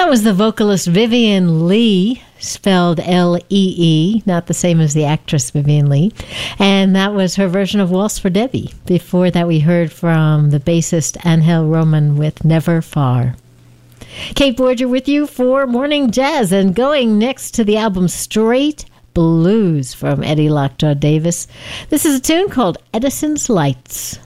That was the vocalist Vivian Lee, spelled L-E-E, not the same as the actress Vivian Lee. And that was her version of Waltz for Debbie. Before that, we heard from the bassist Angel Roman with Never Far. Kate Borger with you for Morning Jazz, and going next to the album Straight Blues from Eddie Lockjaw Davis. This is a tune called Edison's Lights.